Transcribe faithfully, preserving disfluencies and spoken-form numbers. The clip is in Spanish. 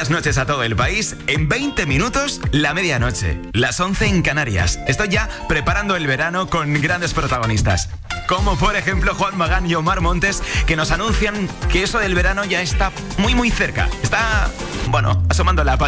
Buenas noches a todo el país. En veinte minutos, la medianoche. Las once en Canarias. Estoy ya preparando el verano con grandes protagonistas. Como por ejemplo Juan Magán y Omar Montes, que nos anuncian que eso del verano ya está muy muy cerca. Está, bueno, asomando la